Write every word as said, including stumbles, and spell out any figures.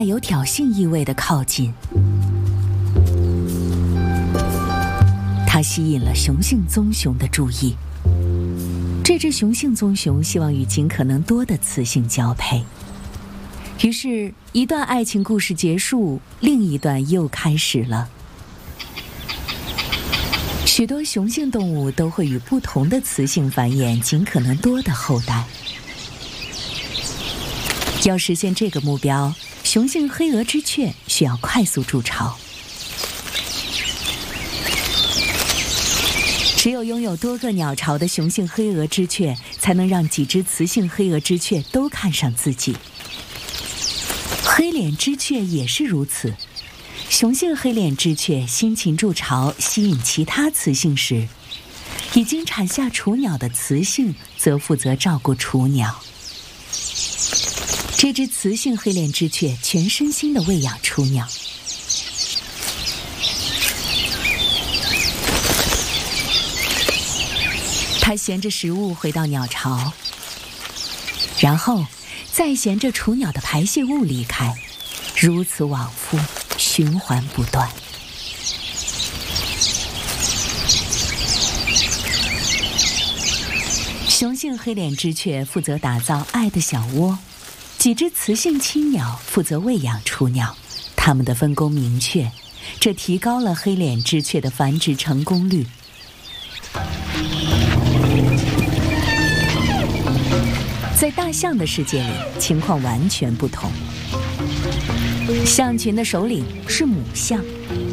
有挑衅意味的靠近。它吸引了雄性棕熊的注意。这只雄性棕熊希望与尽可能多的雌性交配。于是，一段爱情故事结束，另一段又开始了。许多雄性动物都会与不同的雌性繁衍尽可能多的后代。要实现这个目标，雄性黑额之雀需要快速筑巢。只有拥有多个鸟巢的雄性黑额之雀，才能让几只雌性黑额之雀都看上自己。黑脸之雀也是如此。雄性黑脸之雀辛勤筑巢，吸引其他雌性时，已经产下雏鸟的雌性则负责照顾雏鸟。这只雌性黑脸之雀全身心地喂养雏鸟。它衔着食物回到鸟巢，然后再衔着雏鸟的排泄物离开，如此往复，循环不断。雄性黑脸之雀负责打造爱的小窝，几只雌性亲鸟负责喂养雏鸟，它们的分工明确，这提高了黑脸之雀的繁殖成功率。在大象的世界里，情况完全不同。象群的首领是母象，